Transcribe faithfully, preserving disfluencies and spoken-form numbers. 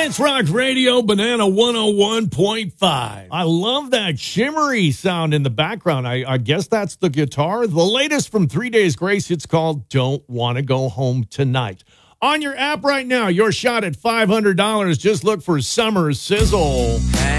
It's Rock Radio, Banana one oh one point five. I love that shimmery sound in the background. I, I guess that's the guitar. The latest from Three Days Grace, it's called Don't Want to Go Home Tonight. On your app right now, your shot at five hundred dollars. Just look for Summer Sizzle.